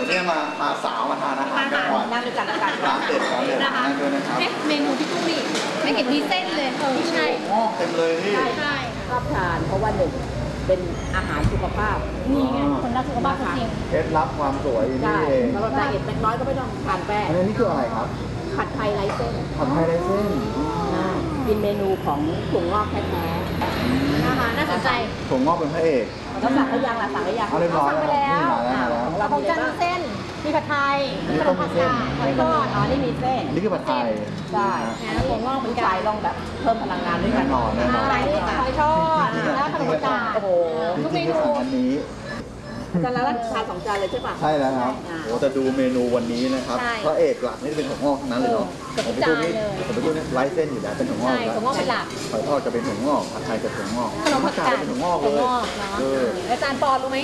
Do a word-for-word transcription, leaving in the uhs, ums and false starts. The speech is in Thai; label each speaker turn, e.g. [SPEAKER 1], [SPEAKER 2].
[SPEAKER 1] นี้มามาสาวมาทานอาหารกันก่อน
[SPEAKER 2] นั่งด้วยกันแล้วกัน
[SPEAKER 1] ร้านเด็ดร้านเด็ด
[SPEAKER 3] นะคะ
[SPEAKER 1] นั่งด้วยนะครับ
[SPEAKER 3] เอ๊ะเมนูพี่ตุ้งนี่ไม่เห็นมีเส้นเลยเออใช่
[SPEAKER 1] งอกเต็มเลยนี่
[SPEAKER 3] ใช่
[SPEAKER 2] ชอบทานเพราะว่าหนึ่งเป็นอาหารสุขภาพ
[SPEAKER 3] นี่ไงคนรักสุขภาพจริง
[SPEAKER 1] เคล็ดลับความสวย
[SPEAKER 2] ใช่
[SPEAKER 1] นี่เอง
[SPEAKER 2] แล้วไดเอทเล็กน้อยก็ไม่ต้องทานแป้ง
[SPEAKER 1] อันนี้คืออะไรครับ
[SPEAKER 2] ผัดไทยไร้เส้น
[SPEAKER 1] ผัดไทยไรเส้น
[SPEAKER 2] อ่ากินเมนูของถุงงอกแท้
[SPEAKER 3] นะคะน่าสนใจ
[SPEAKER 1] ถั่วงอกเป็นพระเอก
[SPEAKER 2] ๆแล้วสั่งหรือยังล่ะสั่งหรือยัง
[SPEAKER 1] เอาเรียบร้อย
[SPEAKER 3] สั่งไปแล้ว
[SPEAKER 1] นี่มาแล้วมาแล้ว
[SPEAKER 2] เรา
[SPEAKER 3] ของ
[SPEAKER 2] มี
[SPEAKER 3] จัน
[SPEAKER 2] อะไร
[SPEAKER 3] ท
[SPEAKER 2] บ้าง
[SPEAKER 3] ร์เส้น มีผัดไทย
[SPEAKER 1] อัน
[SPEAKER 3] มี
[SPEAKER 1] นี้
[SPEAKER 3] ขน
[SPEAKER 1] ต้
[SPEAKER 3] ม
[SPEAKER 1] ม
[SPEAKER 3] ผัด
[SPEAKER 1] เส้น
[SPEAKER 3] กาดหอยทอด
[SPEAKER 2] อ๋อนี่มีเส้น
[SPEAKER 1] อันนี้คือผัดไทย
[SPEAKER 2] ใช่
[SPEAKER 3] แล้วถั่วงอกเหมื
[SPEAKER 2] ลู
[SPEAKER 3] อก นกั
[SPEAKER 2] ชาน ยลองแบบเพิ่มพลังงานด้วยกั
[SPEAKER 1] แน่
[SPEAKER 2] น
[SPEAKER 1] นอนแน่นอน
[SPEAKER 3] อะไรนี่หอยทอดแล้วขนมผัดกาด
[SPEAKER 2] โอ้โห
[SPEAKER 1] จ
[SPEAKER 3] ทุกเม
[SPEAKER 1] ริงๆ
[SPEAKER 3] นู
[SPEAKER 1] ก็สั่งอันนี้
[SPEAKER 2] จานละทานสองจานเลยใช่ปะ
[SPEAKER 1] ใช่แล้วครับ
[SPEAKER 2] อ่า
[SPEAKER 1] โอ้แต่ดูเมนูวันนี้นะครับ
[SPEAKER 3] ใช่
[SPEAKER 1] พระเอกหลักนี่เป็นถั่วงอกทั้งนั้นเลยเนาะ
[SPEAKER 3] เออ
[SPEAKER 1] ผมไปดูนี่
[SPEAKER 3] กับทุกจานเลย
[SPEAKER 1] ผมไปดูนี่ไร้เส้นอยู่แล้วเป็นถั่วงอก
[SPEAKER 3] ใช่ถั่วงอกเป็นหลัก
[SPEAKER 1] หอยทอดจะเป็นถั่วงอกผัดไทยจะถั่วงอก
[SPEAKER 3] ขนมผัดกาด
[SPEAKER 1] เป็นถั่วงอกเล
[SPEAKER 3] ถั่วย งอกเนาะ
[SPEAKER 1] เออ
[SPEAKER 3] แล้วจานปอนรู้ไหม